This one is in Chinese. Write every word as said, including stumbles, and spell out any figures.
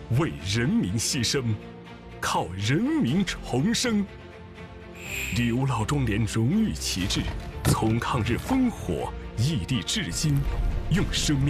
为人民牺牲，靠人民重生。刘老中联荣誉旗帜从抗日烽火屹立至今，用生命